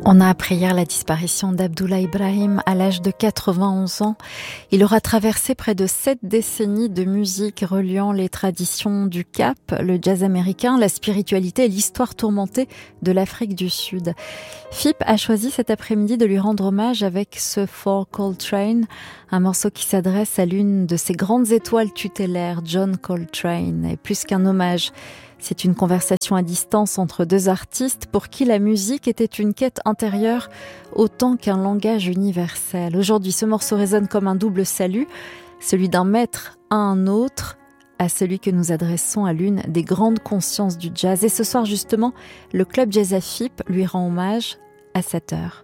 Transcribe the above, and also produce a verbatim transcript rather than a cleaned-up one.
On a appris hier la disparition d'Abdullah Ibrahim à l'âge de quatre-vingt-onze ans. Il aura traversé près de sept décennies de musique reliant les traditions du Cap, le jazz américain, la spiritualité et l'histoire tourmentée de l'Afrique du Sud. F I P a choisi cet après-midi de lui rendre hommage avec ce For Coltrane, un morceau qui s'adresse à l'une de ses grandes étoiles tutélaires, John Coltrane. Et plus qu'un hommage, c'est une conversation à distance entre deux artistes pour qui la musique était une quête intérieure autant qu'un langage universel. Aujourd'hui, ce morceau résonne comme un double salut, celui d'un maître à un autre, à celui que nous adressons à l'une des grandes consciences du jazz. Et ce soir, justement, le Club Jazz à F I P lui rend hommage à sept heures.